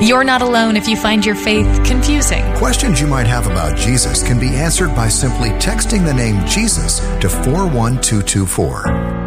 You're not alone if you find your faith confusing. Questions you might have about Jesus can be answered by simply texting the name Jesus to 41224.